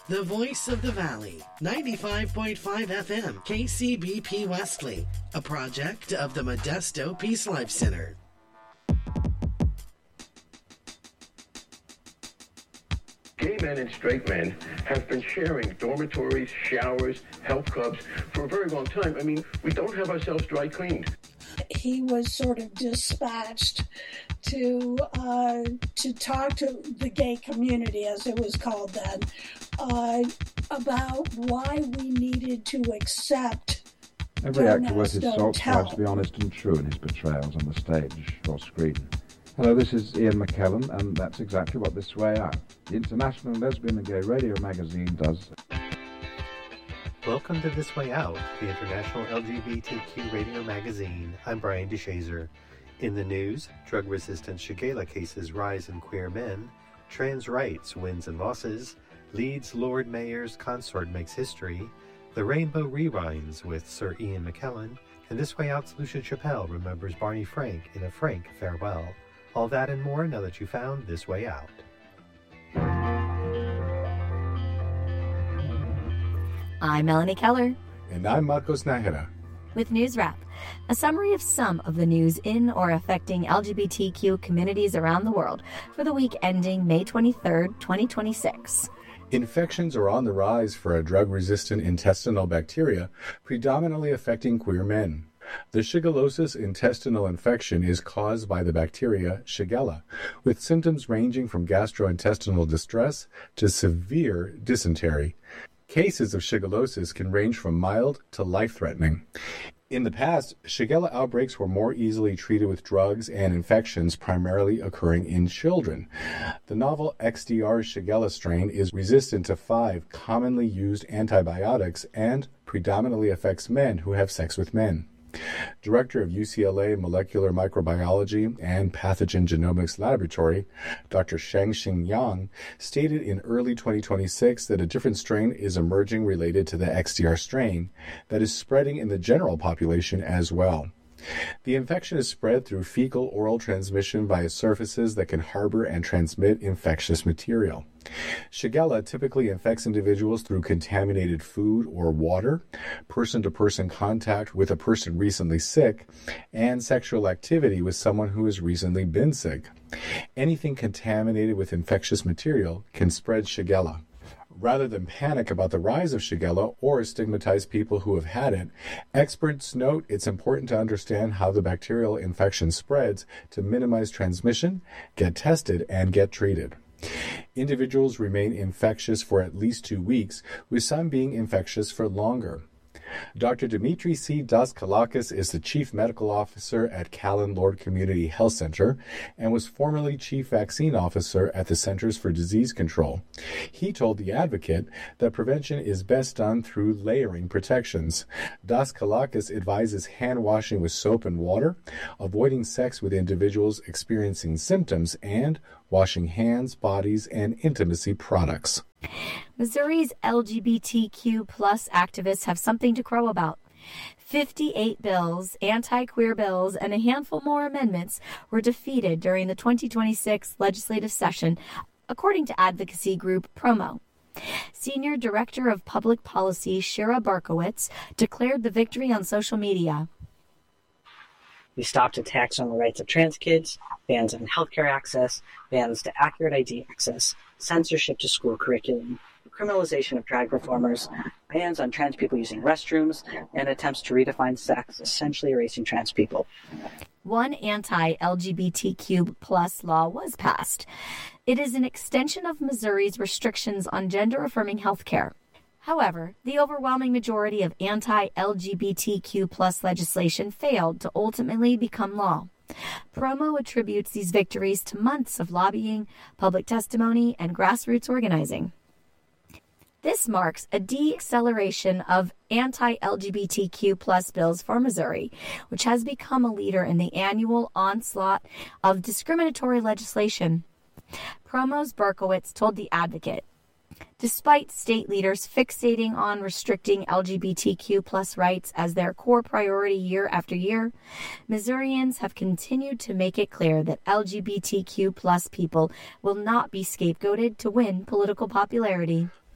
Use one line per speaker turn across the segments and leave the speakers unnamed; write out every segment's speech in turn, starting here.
The Voice of the Valley, 95.5 FM, KCBP Wesley, a project of the Modesto Peace Life Center.
Gay men and straight men have been sharing dormitories, showers, health clubs for a very long time. I mean, we don't have ourselves dry cleaned.
He was sort of dispatched to talk to the gay community, as it was called then, about why we needed to accept.
Every actor worth his salt tries to be honest and true in his portrayals on the stage or screen. Hello, this is Ian McKellen, and that's exactly what This Way Out, the international lesbian and gay radio magazine, does.
Welcome to This Way Out, the international LGBTQ radio magazine. I'm Brian DeShazer. In the news, drug-resistant Shigella cases rise in queer men, trans rights wins and losses, Leeds Lord Mayor's consort makes history, The Rainbow Rewinds with Sir Ian McKellen, and This Way Out's Lucia Chappelle remembers Barney Frank in a frank farewell. All that and more now that you found This Way Out.
I'm Melanie Keller.
And I'm Marcos Nájera.
With News Wrap, a summary of some of the news in or affecting LGBTQ communities around the world for the week ending May 23rd, 2026.
Infections are on the rise for a drug-resistant intestinal bacteria predominantly affecting queer men. The shigellosis intestinal infection is caused by the bacteria Shigella, with symptoms ranging from gastrointestinal distress to severe dysentery. Cases of shigellosis can range from mild to life-threatening. In the past, Shigella outbreaks were more easily treated with drugs and infections primarily occurring in children. The novel XDR Shigella strain is resistant to 5 commonly used antibiotics and predominantly affects men who have sex with men. Director of UCLA Molecular Microbiology and Pathogen Genomics Laboratory, Dr. Shangxing Yang, stated in early 2026 that a different strain is emerging related to the XDR strain that is spreading in the general population as well. The infection is spread through fecal-oral transmission via surfaces that can harbor and transmit infectious material. Shigella typically infects individuals through contaminated food or water, person-to-person contact with a person recently sick, and sexual activity with someone who has recently been sick. Anything contaminated with infectious material can spread Shigella. Rather than panic about the rise of Shigella or stigmatize people who have had it, experts note it's important to understand how the bacterial infection spreads to minimize transmission, get tested, and get treated. Individuals remain infectious for at least 2 weeks, with some being infectious for longer. Dr. Dimitri C. Daskalakis is the Chief Medical Officer at Callan Lord Community Health Center and was formerly Chief Vaccine Officer at the Centers for Disease Control. He told The Advocate that prevention is best done through layering protections. Daskalakis advises hand washing with soap and water, avoiding sex with individuals experiencing symptoms, and washing hands, bodies, and intimacy products.
Missouri's LGBTQ plus activists have something to crow about. 58 bills, anti-queer bills, and a handful more amendments were defeated during the 2026 legislative session, according to advocacy group Promo. Senior Director of Public Policy Shira Barkowitz declared the victory on social media.
We stopped attacks on the rights of trans kids, bans on healthcare access, bans to accurate ID access, censorship to school curriculum, criminalization of drag performers, bans on trans people using restrooms, and attempts to redefine sex, essentially erasing trans people.
One anti-LGBTQ plus law was passed. It is an extension of Missouri's restrictions on gender-affirming healthcare. However, the overwhelming majority of anti-LGBTQ plus legislation failed to ultimately become law. Promo attributes these victories to months of lobbying, public testimony, and grassroots organizing. This marks a deceleration of anti-LGBTQ plus bills for Missouri, which has become a leader in the annual onslaught of discriminatory legislation. Promo's Berkowitz told The Advocate, despite state leaders fixating on restricting LGBTQ plus rights as their core priority year after year, Missourians have continued to make it clear that LGBTQ plus people will not be scapegoated to win political popularity.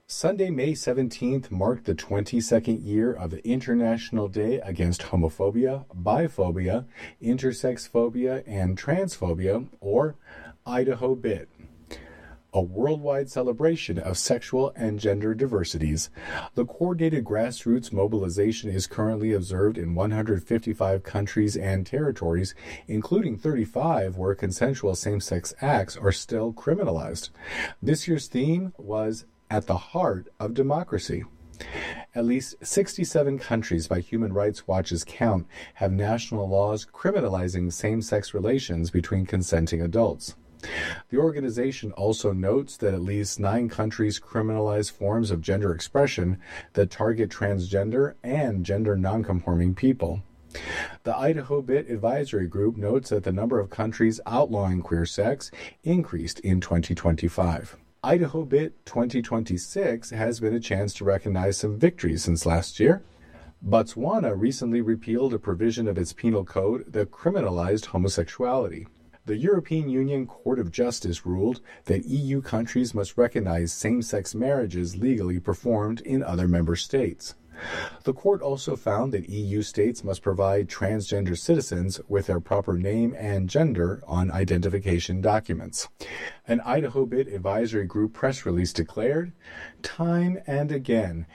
Sunday, May 17th marked the 22nd year of the International Day Against Homophobia, Biphobia, Intersex Phobia, and Transphobia, or Idaho BIT, a worldwide celebration of sexual and gender diversities. The coordinated grassroots mobilization is currently observed in 155 countries and territories, including 35 where consensual same-sex acts are still criminalized. This year's theme was at the heart of democracy. At least 67 countries by Human Rights Watch's count have national laws criminalizing same-sex relations between consenting adults. The organization also notes that at least 9 countries criminalize forms of gender expression that target transgender and gender nonconforming people. The Idaho BIT Advisory Group notes that the number of countries outlawing queer sex increased in 2025. Idaho BIT 2026 has been a chance to recognize some victories since last year. Botswana recently repealed a provision of its penal code that criminalized homosexuality. The European Union Court of Justice ruled that EU countries must recognize same-sex marriages legally performed in other member states. The court also found that EU states must provide transgender citizens with their proper name and gender on identification documents. An Idaho BIT Advisory Group press release declared, "Time and again,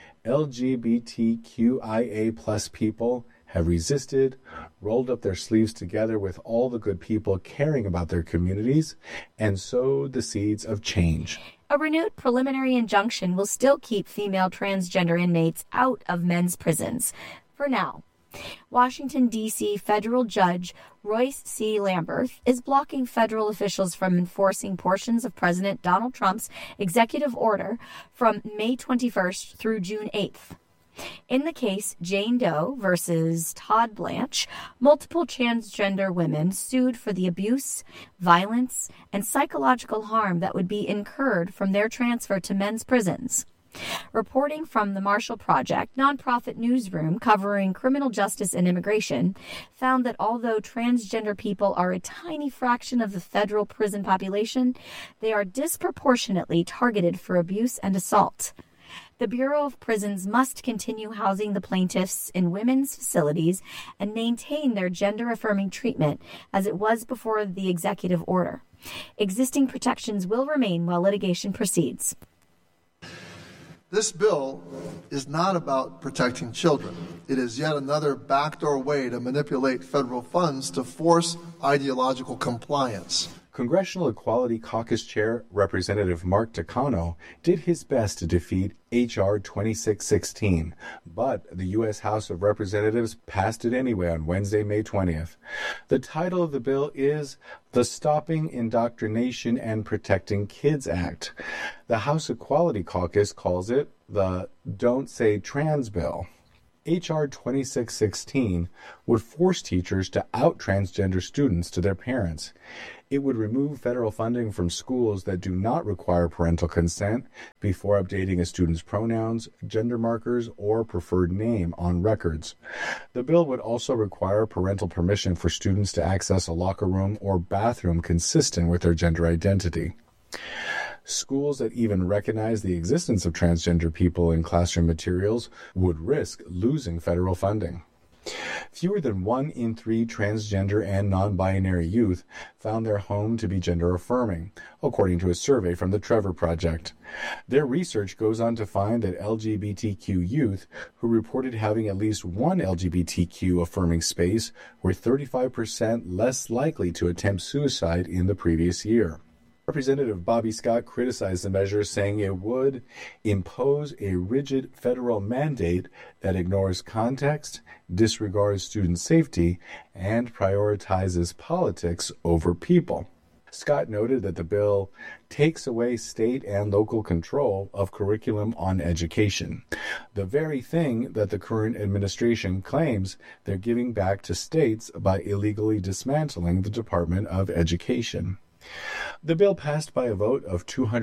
LGBTQIA+ people have resisted, rolled up their sleeves together with all the good people caring about their communities, and sowed the seeds of change."
A renewed preliminary injunction will still keep female transgender inmates out of men's prisons, for now. Washington, D.C. federal judge Royce C. Lamberth is blocking federal officials from enforcing portions of President Donald Trump's executive order from May 21st through June 8th. In the case Jane Doe versus Todd Blanche, multiple transgender women sued for the abuse, violence, and psychological harm that would be incurred from their transfer to men's prisons. Reporting from the Marshall Project, nonprofit newsroom covering criminal justice and immigration, found that although transgender people are a tiny fraction of the federal prison population, they are disproportionately targeted for abuse and assault. The Bureau of Prisons must continue housing the plaintiffs in women's facilities and maintain their gender-affirming treatment as it was before the executive order. Existing protections will remain while litigation proceeds.
This bill is not about protecting children. It is yet another backdoor way to manipulate federal funds to force ideological compliance.
Congressional Equality Caucus Chair Representative Mark Takano did his best to defeat H.R. 2616, but the U.S. House of Representatives passed it anyway on Wednesday, May 20th. The title of the bill is the Stopping Indoctrination and Protecting Kids Act. The House Equality Caucus calls it the Don't Say Trans Bill. H.R. 2616 would force teachers to out transgender students to their parents. It would remove federal funding from schools that do not require parental consent before updating a student's pronouns, gender markers, or preferred name on records. The bill would also require parental permission for students to access a locker room or bathroom consistent with their gender identity. Schools that even recognize the existence of transgender people in classroom materials would risk losing federal funding. Fewer than 1 in 3 transgender and non-binary youth found their home to be gender-affirming, according to a survey from the Trevor Project. Their research goes on to find that LGBTQ youth who reported having at least one LGBTQ-affirming space were 35% less likely to attempt suicide in the previous year. Representative Bobby Scott criticized the measure, saying it would impose a rigid federal mandate that ignores context, disregards student safety, and prioritizes politics over people. Scott noted that the bill takes away state and local control of curriculum on education, the very thing that the current administration claims they're giving back to states by illegally dismantling the Department of Education. The bill passed by a vote of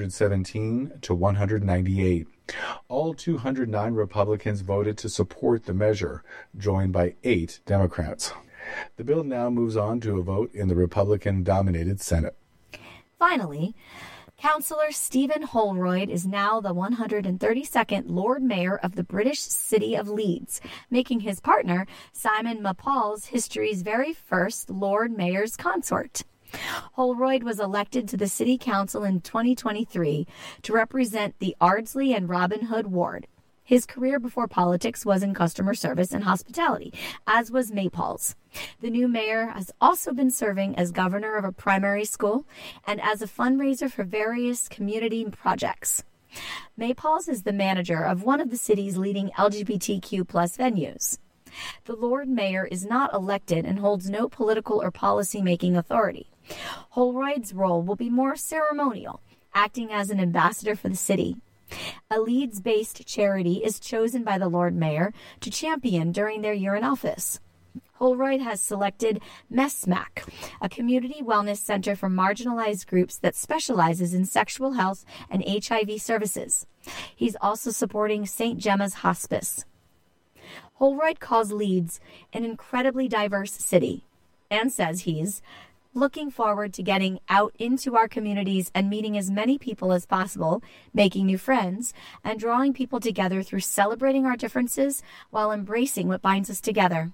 217 to 198. All 209 Republicans voted to support the measure, joined by 8 Democrats. The bill now moves on to a vote in the Republican-dominated Senate.
Finally, Councillor Stephen Holroyd is now the 132nd Lord Mayor of the British city of Leeds, making his partner, Simon Maples, history's very first Lord Mayor's consort. Holroyd was elected to the City Council in 2023 to represent the Ardsley and Robin Hood ward. His career before politics was in customer service and hospitality, as was Maples. The new mayor has also been serving as governor of a primary school and as a fundraiser for various community projects. Maples is the manager of one of the city's leading LGBTQ+ venues. The Lord Mayor is not elected and holds no political or policy-making authority. Holroyd's role will be more ceremonial, acting as an ambassador for the city. A Leeds-based charity is chosen by the Lord Mayor to champion during their year in office. Holroyd has selected MESMAC, a community wellness center for marginalized groups that specializes in sexual health and HIV services. He's also supporting St. Gemma's Hospice. Holroyd calls Leeds an incredibly diverse city and says he's looking forward to getting out into our communities and meeting as many people as possible, making new friends, and drawing people together through celebrating our differences while embracing what binds us together.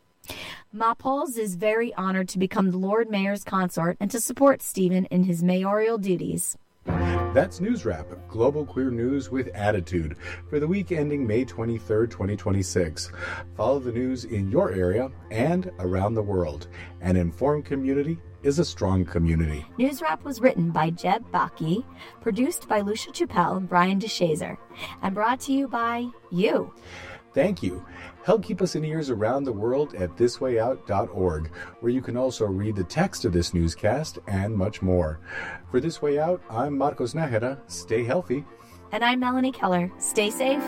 Maples is very honored to become the Lord Mayor's consort and to support Stephen in his mayoral duties.
That's News Wrap, global queer news with attitude, for the week ending May 23rd, 2026. Follow the news in your area and around the world. An informed community is a strong community.
News Wrap was written by Jeb Baki, produced by Lucia Chappelle and Brian DeShazer, and brought to you by you.
Thank you. Help keep us in ears around the world at thiswayout.org, where you can also read the text of this newscast and much more. For This Way Out, I'm Marcos Nájera. Stay healthy.
And I'm Melanie Keller. Stay safe.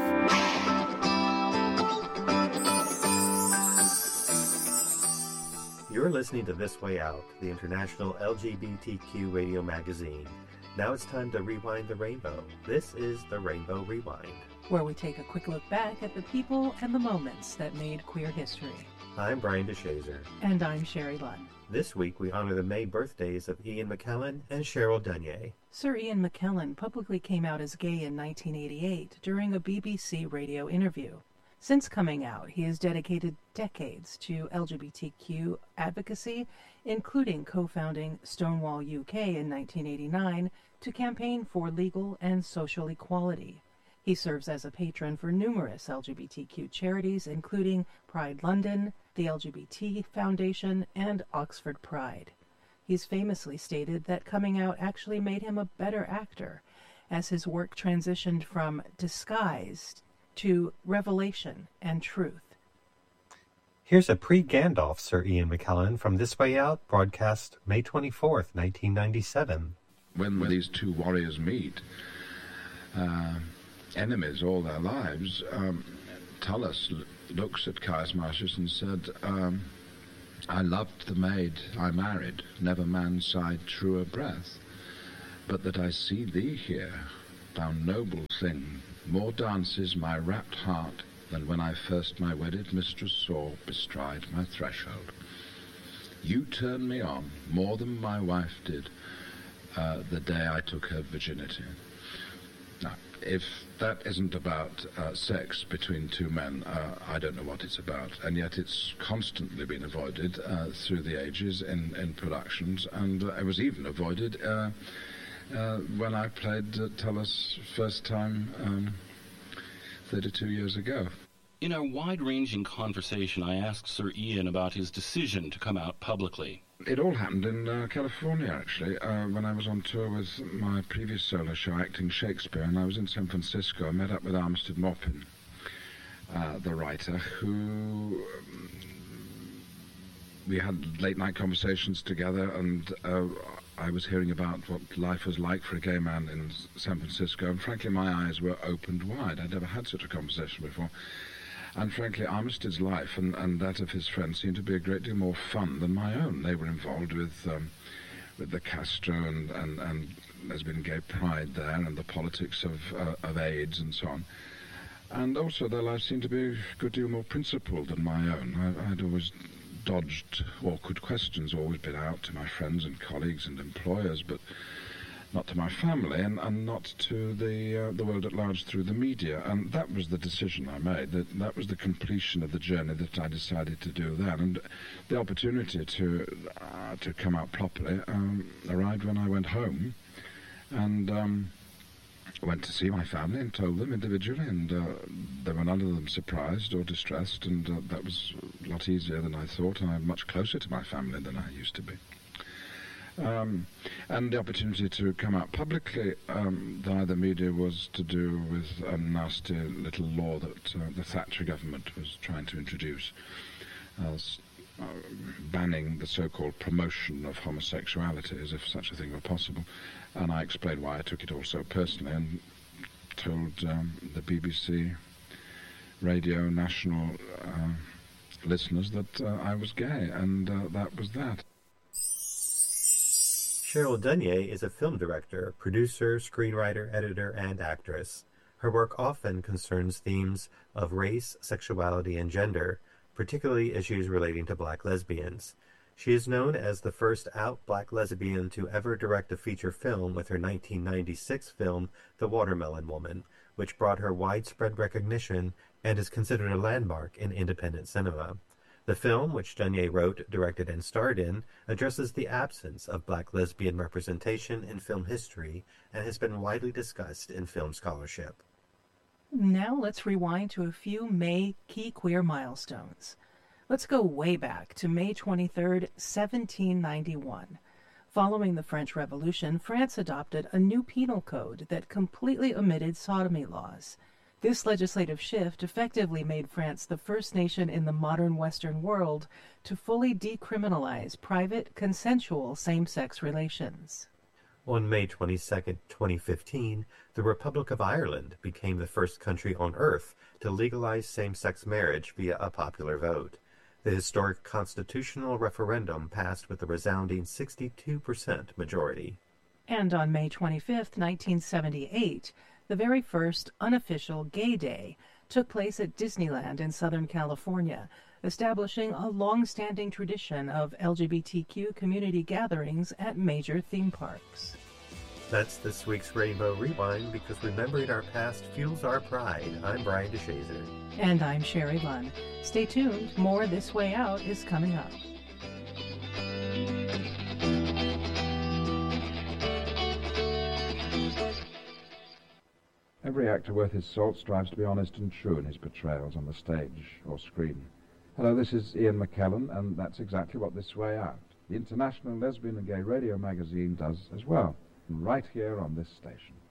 You're listening to This Way Out, the international LGBTQ radio magazine. Now it's time to rewind the rainbow. This is the Rainbow Rewind,
where we take a quick look back at the people and the moments that made queer history.
I'm Brian DeShazer.
And I'm Sherry Lunn.
This week we honor the May birthdays of Ian McKellen and Cheryl Dunye.
Sir Ian McKellen publicly came out as gay in 1988 during a BBC radio interview. Since coming out, he has dedicated decades to LGBTQ advocacy, including co-founding Stonewall UK in 1989 to campaign for legal and social equality. He serves as a patron for numerous LGBTQ charities, including Pride London, the LGBT Foundation, and Oxford Pride. He's famously stated that coming out actually made him a better actor, as his work transitioned from disguise to revelation and truth.
Here's a pre-Gandalf Sir Ian McKellen from This Way Out, broadcast May 24th, 1997.
When these two warriors meet, enemies all their lives, Tullus looks at Caius Marcius and said, I loved the maid I married, never man sighed truer breath, but that I see thee here, thou noble thing, more dances my rapt heart than when I first my wedded mistress saw bestride my threshold. You turn me on more than my wife did the day I took her virginity. Now, if that isn't about sex between two men, I don't know what it's about. And yet it's constantly been avoided through the ages in productions, and it was even avoided when I played Tullus first time 32 years ago.
In our wide-ranging conversation, I asked Sir Ian about his decision to come out publicly.
It all happened in California, actually, when I was on tour with my previous solo show, Acting Shakespeare, and I was in San Francisco. I met up with Armistead Maupin, the writer, who we had late-night conversations together, and I was hearing about what life was like for a gay man in San Francisco, and frankly, my eyes were opened wide. I'd never had such a conversation before. And frankly, Armistead's life and that of his friends seemed to be a great deal more fun than my own. They were involved with the Castro, and there's been gay pride there, and the politics of AIDS and so on. And also their lives seemed to be a good deal more principled than my own. I'd always dodged awkward questions, always been out to my friends and colleagues and employers, but not to my family, and not to the world at large through the media. And that was the decision I made. That was the completion of the journey that I decided to do that. And the opportunity to come out properly arrived when I went home, and went to see my family and told them individually, and they were none of them surprised or distressed, and that was a lot easier than I thought. I'm much closer to my family than I used to be. And the opportunity to come out publicly via the media was to do with a nasty little law that the Thatcher government was trying to introduce, banning the so-called promotion of homosexuality, as if such a thing were possible. And I explained why I took it all so personally, and told the BBC Radio National listeners that I was gay, and that was that.
Cheryl Dunye is a film director, producer, screenwriter, editor, and actress. Her work often concerns themes of race, sexuality, and gender, particularly issues relating to black lesbians. She is known as the first out black lesbian to ever direct a feature film with her 1996 film, The Watermelon Woman, which brought her widespread recognition and is considered a landmark in independent cinema. The film, which Dunye wrote, directed, and starred in, addresses the absence of black lesbian representation in film history and has been widely discussed in film scholarship.
Now let's rewind to a few May key queer milestones. Let's go way back to May 23, 1791. Following the French Revolution, France adopted a new penal code that completely omitted sodomy laws. This legislative shift effectively made France the first nation in the modern Western world to fully decriminalize private, consensual same-sex relations.
On May 22, 2015, the Republic of Ireland became the first country on Earth to legalize same-sex marriage via a popular vote. The historic constitutional referendum passed with a resounding 62% majority.
And on May 25, 1978, the very first unofficial Gay Day took place at Disneyland in Southern California, establishing a long-standing tradition of LGBTQ community gatherings at major theme parks.
That's this week's Rainbow Rewind, because remembering our past fuels our pride. I'm Brian DeShazer.
And I'm Sherry Lunn. Stay tuned. More This Way Out is coming up.
Every actor worth his salt strives to be honest and true in his portrayals on the stage or screen. Hello, this is Ian McKellen, and that's exactly what This Way Out, the International Lesbian and Gay Radio magazine, does as well, right here on this station.